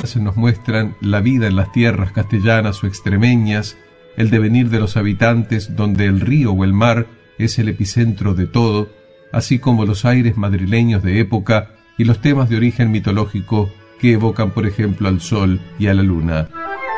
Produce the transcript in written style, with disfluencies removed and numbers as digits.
nos muestran la vida en las tierras castellanas o extremeñas, el devenir de los habitantes donde el río o el mar es el epicentro de todo, así como los aires madrileños de época y los temas de origen mitológico que evocan, por ejemplo, al sol y a la luna.